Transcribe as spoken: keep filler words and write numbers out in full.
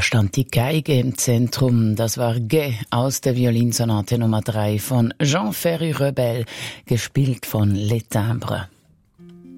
stand die Geige im Zentrum. Das war Gai aus der Violinsonate Nummer drei von Jean Ferry Rebel, gespielt von Les Timbres.